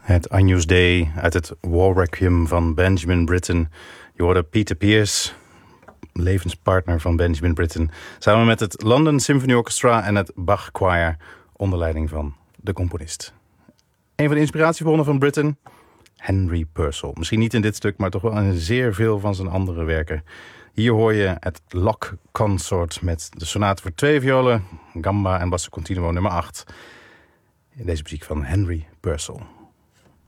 Het Agnus Dei uit het War Requiem van Benjamin Britten. Je hoorde Peter Pierce, levenspartner van Benjamin Britten, samen met het London Symphony Orchestra en het Bach Choir onder leiding van de componist. Een van de inspiratiebronnen van Britten, Henry Purcell. Misschien niet in dit stuk, maar toch wel in zeer veel van zijn andere werken. Hier hoor je het Lock Consort met de sonate voor 2 violen, gamba en basso continuo nummer 8. In deze muziek van Henry Purcell.